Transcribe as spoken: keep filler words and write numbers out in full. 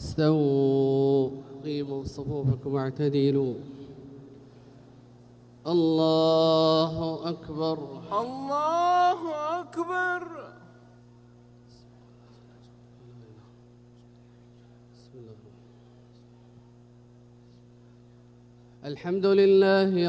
استووا قيموا صفوفكم واعتدلوا. الله أكبر الله أكبر. الحمد لله